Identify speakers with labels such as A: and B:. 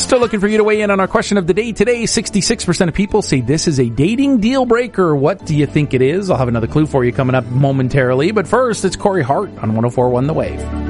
A: Still looking for you to weigh in on our question of the day today. 66% of people say this is a dating deal breaker. What do you think it is? I'll have another clue for you coming up momentarily. But first, it's Corey Hart on 104.1 The Wave.